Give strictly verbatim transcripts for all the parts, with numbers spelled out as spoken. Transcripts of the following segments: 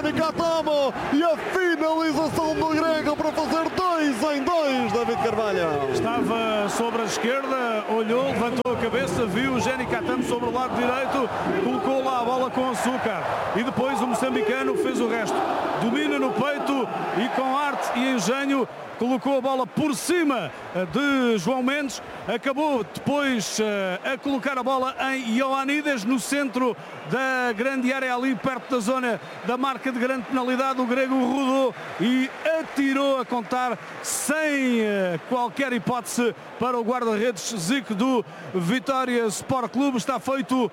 Gianni Catamo e a finalização do grego para fazer dois em dois, David Carvalho. Estava sobre a esquerda, olhou, levantou a cabeça, viu o Gianni Catamo sobre o lado direito, colocou lá a bola com açúcar e depois o moçambicano fez o resto. Domina no peito e com arte e engenho colocou a bola por cima de João Mendes, acabou depois uh, a colocar a bola em Ioannidis no centro da grande área, ali perto da zona da marca de grande penalidade. O grego rodou e atirou a contar sem uh, qualquer hipótese para o guarda-redes Zico do Vitória Sport Clube. Está feito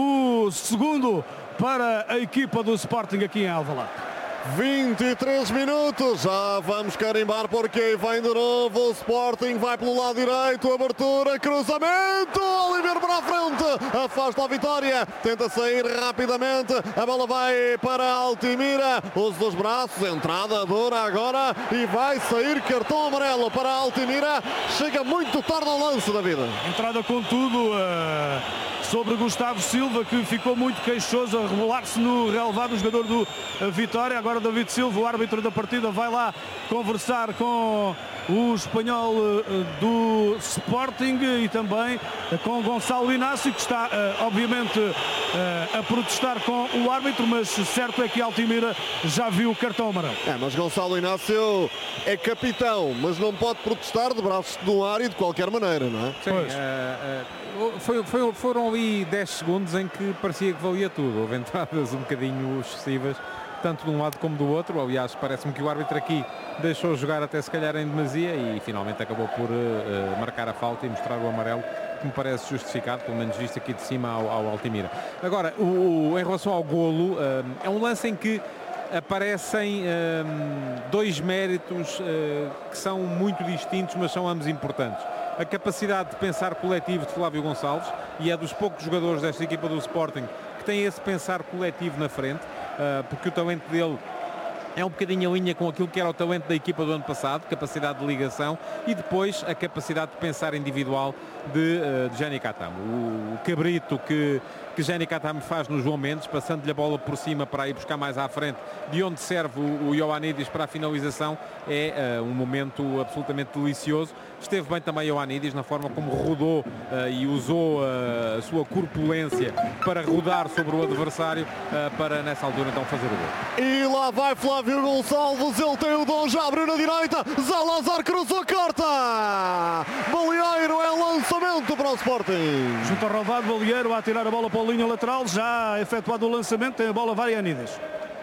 o segundo para a equipa do Sporting aqui em Alvalade. vinte e três minutos, já vamos carimbar porque vem de novo o Sporting, vai pelo lado direito, abertura, cruzamento, Oliveira para a frente, afasta a Vitória, tenta sair rapidamente, a bola vai para Altimira, uso dos braços, entrada dura agora e vai sair cartão amarelo para Altimira, chega muito tarde ao lance da vida. Entrada com tudo uh, sobre Gustavo Silva, que ficou muito queixoso a rebolar-se no relevado, o jogador do uh, Vitória. Agora David Silva, o árbitro da partida, vai lá conversar com o espanhol uh, do Sporting e também uh, com Gonçalo Inácio, que está uh, obviamente uh, a protestar com o árbitro, mas certo é que Altimira já viu o cartão amarelo. É, mas Gonçalo Inácio é capitão, mas não pode protestar de braços no ar e de qualquer maneira, não é? Sim, uh, uh, foi, foi, foram ali dez segundos em que parecia que valia tudo. Houve entradas um bocadinho excessivas, tanto de um lado como do outro. Aliás, parece-me que o árbitro aqui deixou jogar até se calhar em demasia e finalmente acabou por uh, marcar a falta e mostrar o amarelo, que me parece justificado, pelo menos visto aqui de cima ao, ao Altimira. Agora, o, o, em relação ao golo, uh, é um lance em que aparecem uh, dois méritos uh, que são muito distintos, mas são ambos importantes. A capacidade de pensar coletivo de Flávio Gonçalves, e é dos poucos jogadores desta equipa do Sporting que tem esse pensar coletivo na frente, uh, porque o talento dele é um bocadinho em linha com aquilo que era o talento da equipa do ano passado, capacidade de ligação, e depois a capacidade de pensar individual de, uh, de Gianni Catamo. O, o cabrito que, que Gianni Catamo faz no João Mendes, passando-lhe a bola por cima para ir buscar mais à frente, de onde serve o, o Ioannidis para a finalização, é uh, um momento absolutamente delicioso. Esteve bem também Ioannidis na forma como rodou uh, e usou uh, a sua corpulência para rodar sobre o adversário, uh, para nessa altura então fazer o gol. E lá vai Flávio Gonçalves, ele tem o dom, já abriu na direita, Zalazar cruzou, corta! Balieiro, é lançamento para o Sporting. Junto ao relvado, Balieiro a tirar a bola para a linha lateral, já efetuado o lançamento, tem a bola, vai Ioannidis.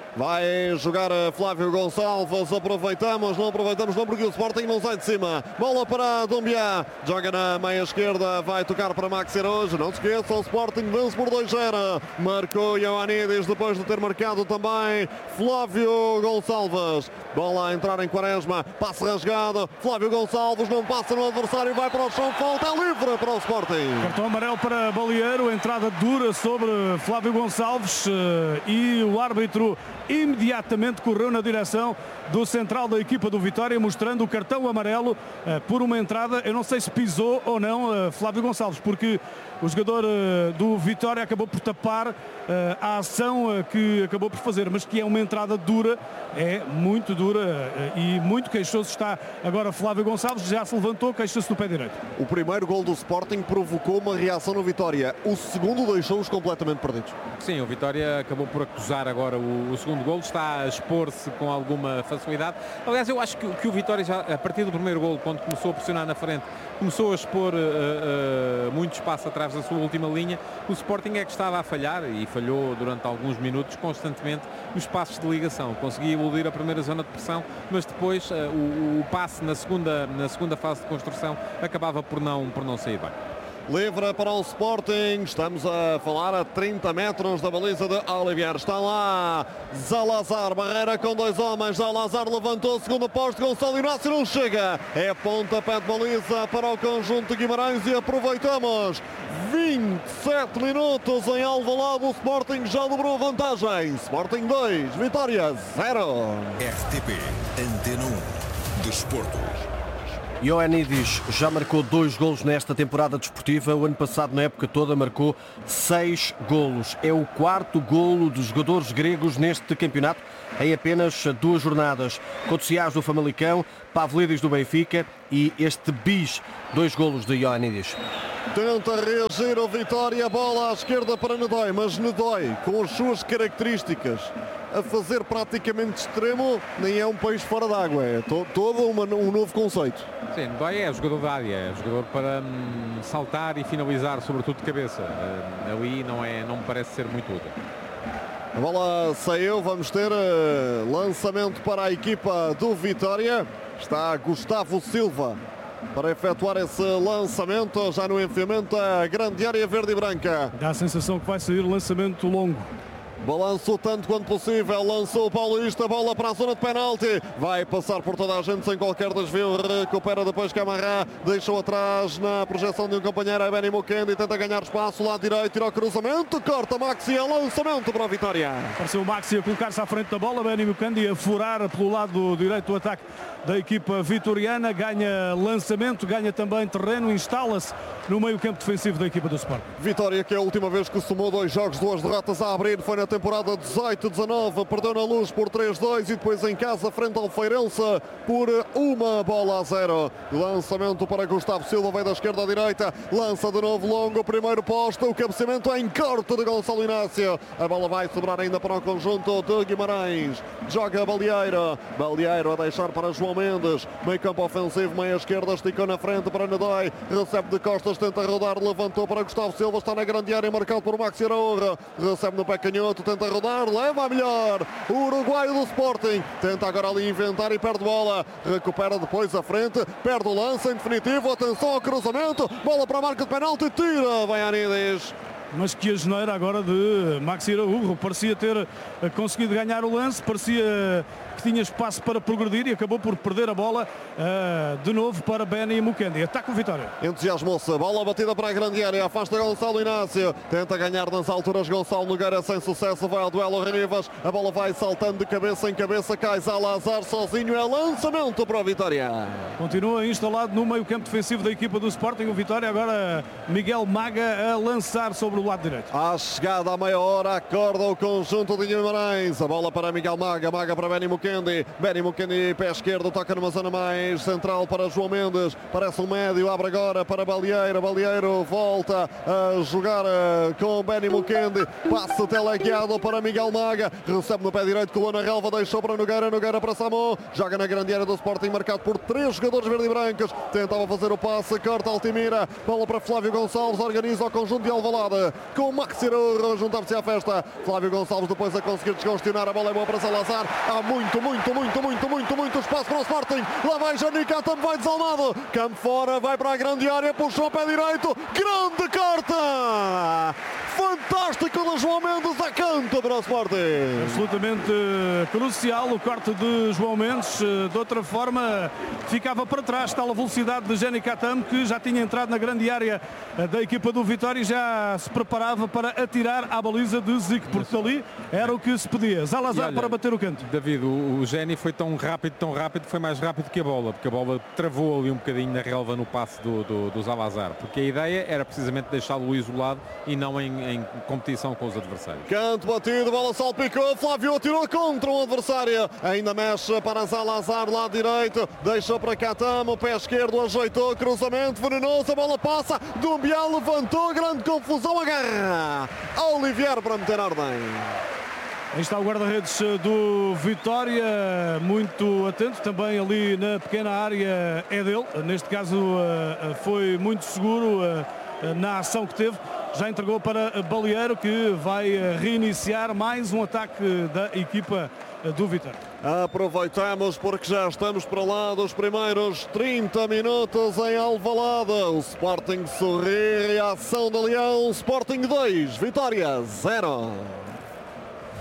Vai jogar Flávio Gonçalves, aproveitamos, não aproveitamos não porque o Sporting não sai de cima. Bola para Doumbia, joga na meia esquerda, vai tocar para Maxi hoje. Não se esqueça, o Sporting vence por dois a zero. Marcou Ioannidis depois de ter marcado também Flávio Gonçalves. Bola a entrar em Quaresma, passe rasgado, Flávio Gonçalves não passa no adversário, vai para o chão, falta livre para o Sporting. Cartão amarelo para Balieiro, entrada dura sobre Flávio Gonçalves e o árbitro imediatamente correu na direção do central da equipa do Vitória, mostrando o cartão amarelo uh, por uma entrada. Eu não sei se pisou ou não uh, Flávio Gonçalves, porque o jogador uh, do Vitória acabou por tapar uh, a ação uh, que acabou por fazer, mas que é uma entrada dura, é muito dura uh, e muito queixoso está agora Flávio Gonçalves, já se levantou, queixa-se do pé direito. O primeiro gol do Sporting provocou uma reação no Vitória, o segundo deixou-os completamente perdidos. Sim, o Vitória acabou por acusar agora o, o segundo gol, está a expor-se com alguma facilidade. Aliás, eu acho que, que o Vitória já, a partir do primeiro gol, quando começou a pressionar na frente, começou a expor uh, uh, muito espaço atrás da sua última linha. O Sporting é que estava a falhar e falhou durante alguns minutos constantemente nos passos de ligação. Conseguia iludir a primeira zona de pressão, mas depois uh, o, o passe na segunda, na segunda fase de construção acabava por não, por não sair bem. Livre para o Sporting, estamos a falar a trinta metros da baliza de Oliveira. Está lá Zalazar, barreira com dois homens. Zalazar levantou o segundo posto, Gonçalo Inácio não chega. É pontapé de baliza para o conjunto de Guimarães e aproveitamos. vinte e sete minutos em Alvalade, o Sporting já dobrou a vantagem. Sporting dois, Vitória zero. R T P Antena um Desporto. Ioannidis já marcou dois golos nesta temporada desportiva. O ano passado, na época toda, marcou seis golos. É o quarto golo dos jogadores gregos neste campeonato em apenas duas jornadas. Koutsias do Famalicão, Pavlidis do Benfica e este bis, dois golos de Ioannidis. Tenta reagir o Vitória, bola à esquerda para Nedói, mas Nedói, com as suas características, a fazer praticamente extremo, nem é um peixe fora d'água, é to todo uma, um novo conceito. Sim, Nedói é jogador da área, é jogador para hum, saltar e finalizar, sobretudo de cabeça. Uh, ali não, é, não me parece ser muito útil. A bola saiu, vamos ter uh, lançamento para a equipa do Vitória. Está Gustavo Silva para efetuar esse lançamento, já no enfiamento da grande área verde e branca. Dá a sensação que vai sair lançamento longo. Balançou tanto quanto possível, lançou o Paulista, bola para a zona de penalti, vai passar por toda a gente sem qualquer desvio, recupera depois Camará, deixou atrás na projeção de um companheiro, é Benny Mukendi, tenta ganhar espaço, lado direito, tira o cruzamento, corta Maxi, é lançamento para a Vitória. Apareceu o Maxi a colocar-se à frente da bola, Benny Mukendi a furar pelo lado direito do ataque da equipa vitoriana, ganha lançamento, ganha também terreno, instala-se no meio campo defensivo da equipa do Sport. Vitória que é a última vez que somou dois jogos, duas derrotas a abrir, foi na temporada dezoito dezanove, perdeu na Luz por três dois e depois em casa frente ao Feirense por uma bola a zero. Lançamento para Gustavo Silva, vem da esquerda à direita, lança de novo longo, primeiro posto, o cabeceamento é em corte de Gonçalo Inácio. A bola vai sobrar ainda para o conjunto de Guimarães, joga Balieiro, Balieiro a deixar para João Mendes, meio campo ofensivo, meia esquerda, esticou na frente para Nedói, recebe de costas, tenta rodar, levantou para Gustavo Silva, está na grande área, marcado por Maxi Araújo, recebe no pé canhoto, tenta rodar, leva a melhor o uruguaio do Sporting, tenta agora ali inventar e perde bola, recupera depois a frente, perde o lance em definitivo, atenção ao cruzamento, bola para a marca de penalti, tira Ioannidis. Mas que a geneira agora de Maxi Araújo, parecia ter conseguido ganhar o lance, parecia que tinha espaço para progredir e acabou por perder a bola uh, de novo para Benny Mukendi. Ataca o Vitória. Entusiasmou-se, bola batida para a grande área, afasta Gonçalo Inácio, tenta ganhar nas alturas Gonçalo Nogueira sem sucesso, vai ao duelo Rivas, a bola vai saltando de cabeça em cabeça, cai Salazar sozinho, é lançamento para a Vitória. Continua instalado no meio campo defensivo da equipa do Sporting, o Vitória, agora Miguel Maga a lançar sobre o lado direito. À chegada à meia hora, acorda o conjunto de Guimarães, a bola para Miguel Maga, Maga para Benny Mukendi, Benny Mukendi, pé esquerdo, toca numa zona mais central para João Mendes, parece um médio, abre agora para Balieiro, Balieiro volta a jogar com Benny Mukendi, passe teleguiado para Miguel Maga, recebe no pé direito, colou na relva, deixou para Nogueira, Nogueira para Samon, joga na grande área do Sporting, marcado por três jogadores verde e brancos, tentava fazer o passe, corta Altimira, bola para Flávio Gonçalves, organiza o conjunto de Alvalade, com Maxi Araújo a juntar-se à festa, Flávio Gonçalves depois a conseguir descongestionar, a bola é boa para Salazar, há muito, muito, muito, muito, muito, muito espaço para o Sporting, lá vai Janica, também vai desalmado, campo fora, vai para a grande área, puxou o pé direito, grande corta! Fantástico de João Mendes a canto para o Sporting. Absolutamente crucial o corte de João Mendes. De outra forma, ficava para trás tal a velocidade de Jenny Katam, que já tinha entrado na grande área da equipa do Vitória e já se preparava para atirar à baliza de Zico, porque ali era o que se pedia. Zalazar olha, para bater o canto. David, o, o Jenny foi tão rápido, tão rápido, foi mais rápido que a bola, porque a bola travou ali um bocadinho na relva no passe do, do, do Zalazar, porque a ideia era precisamente deixá-lo isolado e não em em competição com os adversários. Canto batido, bola salpicou, Flávio atirou contra um adversário, ainda mexe para Salazar, lado direito, deixou para Katamo, pé esquerdo, ajeitou, cruzamento venenoso, a bola passa, Dumbiá levantou, grande confusão, agarra Olivier para meter ordem. Aí está o guarda-redes do Vitória, muito atento, também ali na pequena área é dele, neste caso foi muito seguro na ação que teve, já entregou para Balieiro, que vai reiniciar mais um ataque da equipa do Vitória. Aproveitamos porque já estamos para lá dos primeiros trinta minutos em Alvalade. O Sporting sorri, reação de Leão, Sporting dois, Vitória zero.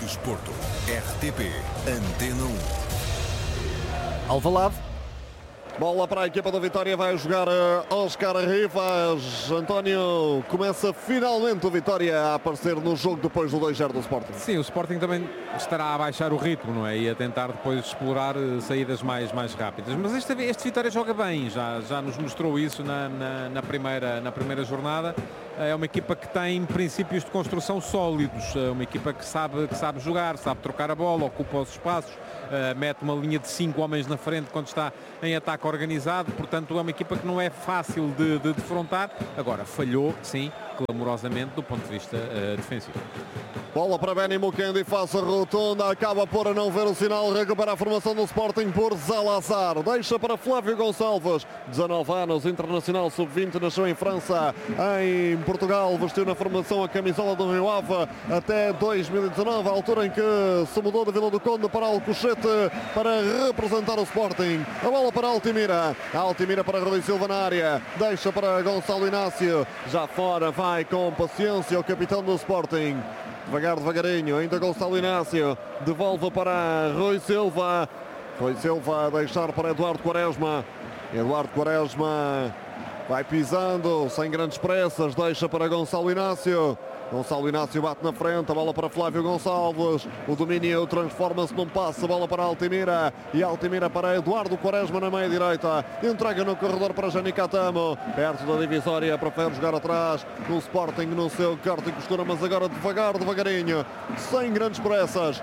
Desporto, R T P, Antena um. Alvalade, Bola para a equipa da Vitória, vai jogar Óscar Rivas. António, começa finalmente o Vitória a aparecer no jogo depois do dois a zero do Sporting. Sim, o Sporting também estará a baixar o ritmo, não é? E a tentar depois explorar saídas mais, mais rápidas. Mas este, este Vitória joga bem, já, já nos mostrou isso na, na, na, primeira, na primeira jornada. É uma equipa que tem princípios de construção sólidos, é uma equipa que sabe, que sabe jogar, sabe trocar a bola, ocupa os espaços, uh, mete uma linha de cinco homens na frente quando está em ataque organizado, portanto é uma equipa que não é fácil de, de defrontar. Agora, falhou, sim, clamorosamente do ponto de vista uh, defensivo. Bola para Benny Mukendi, faz a rotunda, acaba por não ver o sinal, recupera a formação do Sporting por Salazar, deixa para Flávio Gonçalves, dezanove anos, internacional sub vinte, nasceu em França, em Portugal, vestiu na formação a camisola do Rio Ave até dois mil e dezanove, a altura em que se mudou de Vila do Conde para Alcochete para representar o Sporting. A bola para Altimira, Altimira para Rui Silva na área, deixa para Gonçalo Inácio, já fora, vai com paciência o capitão do Sporting. Devagar, devagarinho, ainda Gonçalo Inácio, devolve para Rui Silva. Rui Silva a deixar para Eduardo Quaresma. Eduardo Quaresma vai pisando, sem grandes pressas, deixa para Gonçalo Inácio. Gonçalo Inácio bate na frente, a bola para Flávio Gonçalves, o domínio transforma-se num passe, a bola para Altimira, e Altimira para Eduardo Quaresma na meia direita, entrega no corredor para Jani Catamo, perto da divisória, prefere jogar atrás, no Sporting no seu corte e costura, mas agora devagar, devagarinho, sem grandes pressas.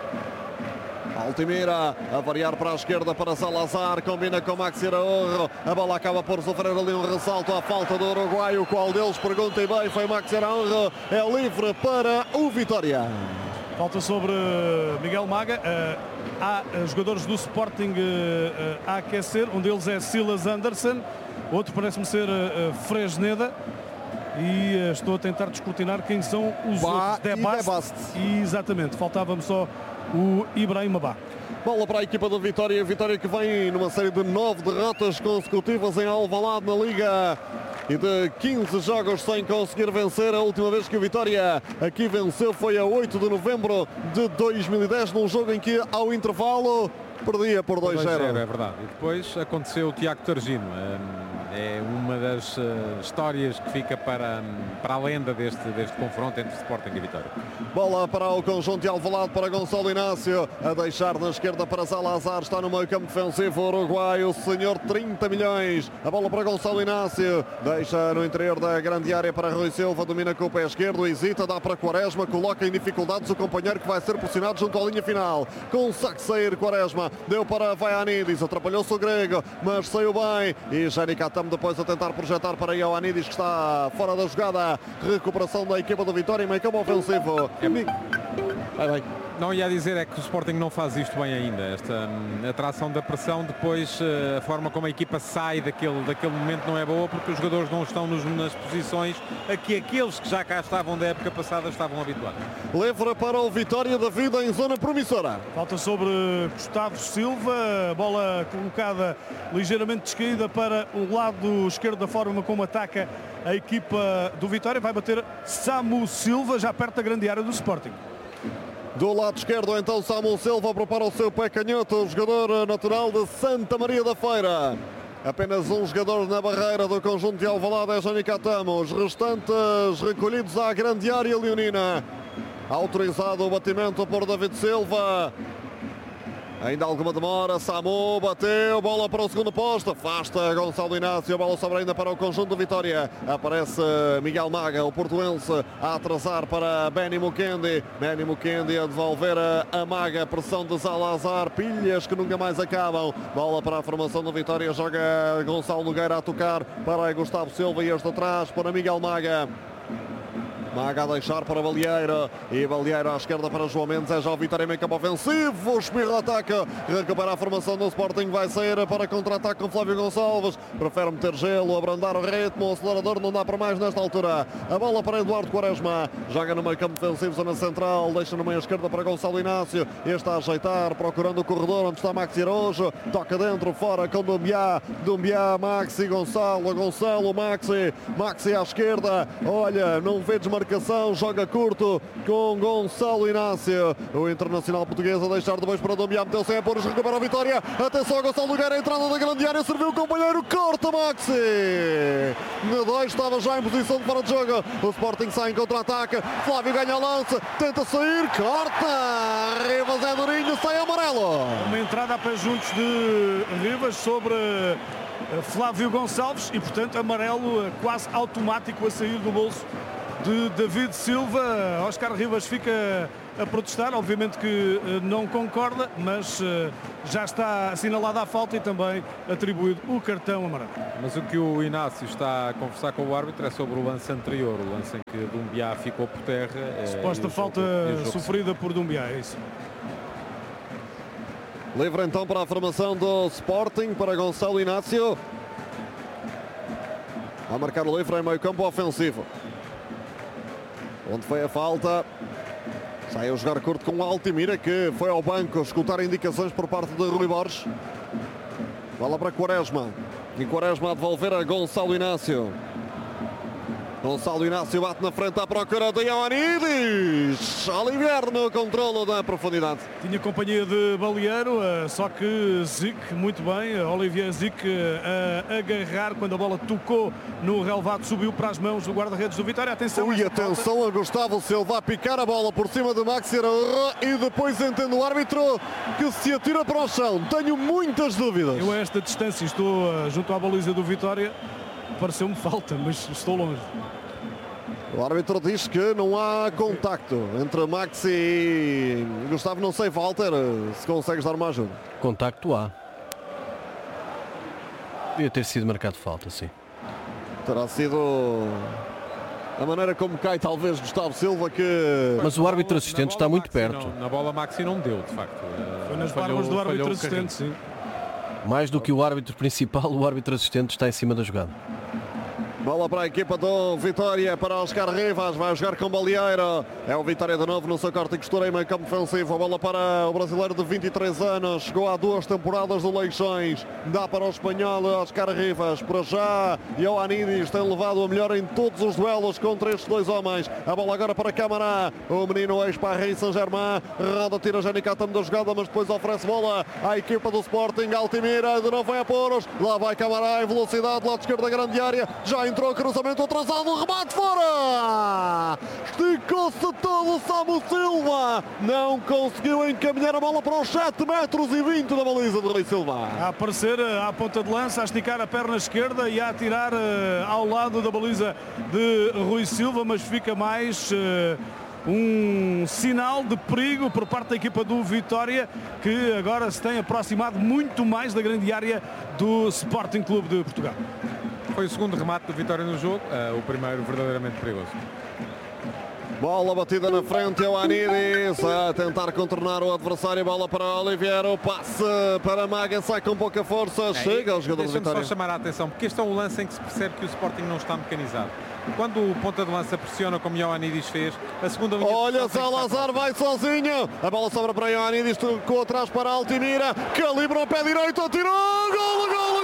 Altimira a variar para a esquerda para Salazar, combina com Maxi Araújo, a bola acaba por sofrer ali um ressalto à falta do uruguaio, qual deles, pergunta e bem, foi Maxi Araújo, é livre para o Vitória. Falta sobre Miguel Maga, uh, há uh, jogadores do Sporting uh, a aquecer, um deles é Silas Anderson, outro parece-me ser uh, Fresneda. E uh, estou a tentar descortinar quem são os Bá outros. Debast. Exatamente, faltava-me só o Ibrahim Bá. Bola para a equipa do Vitória, Vitória que vem numa série de nove derrotas consecutivas em Alvalade na Liga e de quinze jogos sem conseguir vencer. A última vez que o Vitória aqui venceu foi a oito de novembro de dois mil e dez, num jogo em que ao intervalo perdia por dois a zero. É verdade. E depois aconteceu o Tiago Targino. É uma das uh, histórias que fica para, para a lenda deste, deste confronto entre Sporting e Vitória. Bola para o conjunto de Alvalade, para Gonçalo Inácio, a deixar na esquerda para Salazar, está no meio campo defensivo o uruguaio, o senhor trinta milhões, a bola para Gonçalo Inácio, deixa no interior da grande área para Rui Silva, domina com o pé esquerdo, hesita, dá para Quaresma, coloca em dificuldades o companheiro que vai ser pressionado junto à linha final, consegue sair Quaresma, deu para Vaianidis, atrapalhou-se o grego, mas saiu bem, e Jani Catamo depois a tentar projetar para Ioannidis, que está fora da jogada, recuperação da equipa do Vitória, meio campo ofensivo. Vai bem. Não ia dizer é que o Sporting não faz isto bem ainda, esta hum, atração da pressão, depois uh, a forma como a equipa sai daquele, daquele momento não é boa, porque os jogadores não estão nos, nas posições a que aqueles que já cá estavam da época passada estavam habituados. Levra para o Vitória da vida em zona promissora. Falta sobre Gustavo Silva, bola colocada ligeiramente descaída para o lado esquerdo, da forma como ataca a equipa do Vitória, vai bater Samu Silva, já perto da grande área do Sporting. Do lado esquerdo, então, Samuel Silva prepara o seu pé canhoto, jogador natural de Santa Maria da Feira. Apenas um jogador na barreira do conjunto de Alvalade é Jani Catamo. Os restantes recolhidos à grande área leonina. Autorizado o batimento por David Silva. Ainda alguma demora, Samu bateu, bola para o segundo posto, afasta Gonçalo Inácio, a bola sobra ainda para o conjunto do Vitória, aparece Miguel Maga, o portuense, a atrasar para Benny Mukendi, Benny Mukendi a devolver a Maga, pressão de Salazar, pilhas que nunca mais acabam, bola para a formação do Vitória, joga Gonçalo Nogueira a tocar para Gustavo Silva e este atrás para Miguel Maga. Maga a deixar para Balieiro, e Balieiro à esquerda para João Mendes, é já o Vitória em campo ofensivo, Espirro ataca, recupera a formação do Sporting, vai sair para contra-ataque com Flávio Gonçalves, prefere meter gelo, abrandar o ritmo, o acelerador não dá para mais nesta altura, a bola para Eduardo Quaresma, joga no meio campo defensivo, zona central, deixa no meio esquerda para Gonçalo Inácio, este a ajeitar, procurando o corredor onde está Maxi Araújo, toca dentro, fora com Dumbiá, Dumbiá, Maxi, Gonçalo, Gonçalo, Maxi, Maxi à esquerda, olha, não vê desmarcar marcação, joga curto com Gonçalo Inácio. O internacional português a deixar depois para Doumbia, meteu-se em apuros, recupera a vitória. Atenção, Gonçalo Nogueira, a entrada da grande área, serviu o companheiro, corta Maxi. Na dois estava já em posição de fora de jogo. O Sporting sai em contra-ataque. Flávio ganha a lança, tenta sair, corta. Rivas é durinho, sai amarelo. Uma entrada a pé juntos de Rivas sobre Flávio Gonçalves e, portanto, amarelo quase automático a sair do bolso de David Silva. Óscar Rivas fica a protestar, obviamente que não concorda, mas já está assinalada a falta e também atribuído o cartão amarelo. Mas o que o Inácio está a conversar com o árbitro é sobre o lance anterior, o lance em que Doumbia ficou por terra. Suposta falta sofrida por Doumbia, é isso. Livre então para a formação do Sporting, para Gonçalo Inácio. A marcar o livre em meio campo ofensivo. Onde foi a falta? Sai a jogar curto com o Altimira, que foi ao banco escutar indicações por parte de Rui Borges. Bola para Quaresma. E Quaresma a devolver a Gonçalo Inácio. Gonçalo Inácio bate na frente à procura de Ioannidis. Olivier no controlo da profundidade. Tinha companhia de Balieiro, só que Zic, muito bem, Olivier Zic a agarrar quando a bola tocou no relevado, subiu para as mãos do guarda-redes do Vitória. Atenção, e atenção falta. A Gustavo Silva a picar a bola por cima de Maxi Araújo e depois entende o árbitro que se atira para o chão. Tenho muitas dúvidas. Eu a esta distância estou junto à baliza do Vitória. Pareceu-me falta, mas estou longe. O árbitro diz que não há contacto entre Maxi e Gustavo. Não sei, Walter, se consegues dar uma ajuda. Contacto há. Devia ter sido marcado falta, sim. Terá sido a maneira como cai, talvez, Gustavo Silva, que... Mas o árbitro assistente está muito perto. Não, na bola Maxi não deu, de facto. Foi nas barbas do árbitro assistente, sim. Mais do que o árbitro principal, o árbitro assistente está em cima da jogada. Bola para a equipa do Vitória, para Óscar Rivas, vai jogar com Balieiro. É o Vitória de novo no seu corte e costura em meio campo ofensivo. A bola para o brasileiro de vinte e três anos, chegou há duas temporadas do Leixões. Dá para o espanhol Óscar Rivas, para já. Ioannidis tem levado a melhor em todos os duelos contra estes dois homens. A bola agora para Camará, o menino ex-Paris Saint-Germain. Roda, tira Janicatamo da jogada, mas depois oferece bola à equipa do Sporting. Altimira, de novo vai a Poros. Lá vai Camará em velocidade, lado esquerdo da grande área. Já entrou cruzamento atrasado, remate fora! Esticou-se todo o Samu Silva, não conseguiu encaminhar a bola para os sete metros e vinte da baliza de Rui Silva. A aparecer à ponta de lança, a esticar a perna esquerda e a atirar ao lado da baliza de Rui Silva, mas fica mais um sinal de perigo por parte da equipa do Vitória, que agora se tem aproximado muito mais da grande área do Sporting Clube de Portugal. Foi o segundo remate do Vitória no jogo, uh, o primeiro verdadeiramente perigoso. Bola batida na frente, Ioannidis a tentar contornar o adversário. Bola para Olivier, o passe para Maga, sai com pouca força, é, chega ao jogador do Vitória. Deixa-me só chamar a atenção, porque este é um lance em que se percebe que o Sporting não está mecanizado. Quando o ponta de lança pressiona, como Ioannidis fez, a segunda linha... Olha, Salazar vai sozinho, a bola sobra para Ioannidis, tocou atrás para Altimira, calibra o pé direito, atirou, gol, gol!